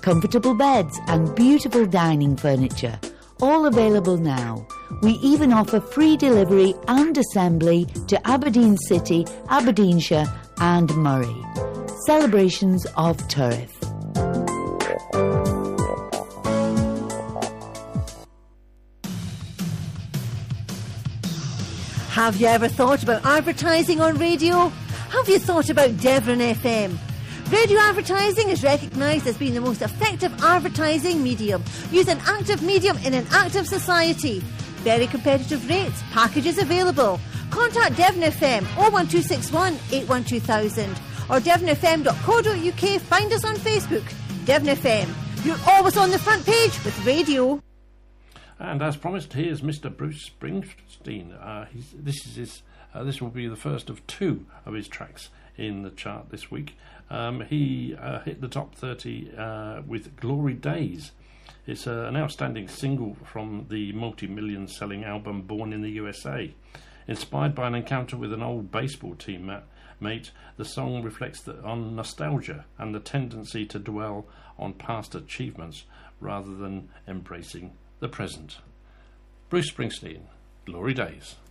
comfortable beds and beautiful dining furniture, all available now. We even offer free delivery and assembly to Aberdeen City, Aberdeenshire and Moray. Celebrations of Turriff. Have you ever thought about advertising on radio? Have you thought about Devon FM? Radio advertising is recognised as being the most effective advertising medium. Use an active medium in an active society. Very competitive rates, packages available. Contact Devon FM 01261 812,000 or devonfm.co.uk. Find us on Facebook. Devon FM. You're always on the front page with radio. And as promised, here's Mr. Bruce Springsteen. This will be the first of two of his tracks in the chart this week. He hit the top 30 with Glory Days. It's an outstanding single from the multi-million selling album Born in the USA. Inspired by an encounter with an old baseball team mate, the song reflects on nostalgia and the tendency to dwell on past achievements rather than embracing the present. Bruce Springsteen, Glory Days.